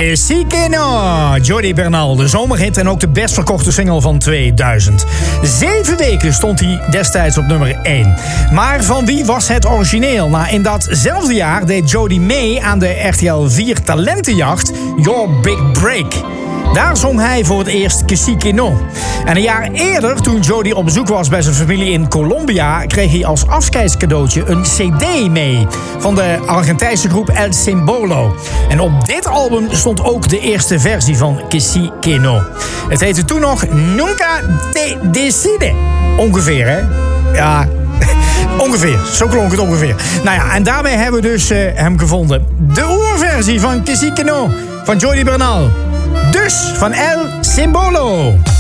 Que sí que no, Jordi Bernal, de zomerhit en ook de best verkochte single van 2000. 7 weken stond hij destijds op nummer 1. Maar van wie was het origineel? Nou, in datzelfde jaar deed Jody mee aan de RTL 4 talentenjacht Your Big Break. Daar zong hij voor het eerst Que sí que no. En een jaar eerder, toen Jody op bezoek was bij zijn familie in Colombia, kreeg hij als afscheidscadeautje een cd mee van de Argentijnse groep El Simbolo. En op dit album stond ook de eerste versie van Que sí que no. Het heette toen nog Nunca te decide. Ongeveer, hè? Ja, ongeveer. Zo klonk het ongeveer. Nou ja, en daarmee hebben we dus hem gevonden. De oerversie van Que sí que no van Jody Bernal. Dus van El Simbolo.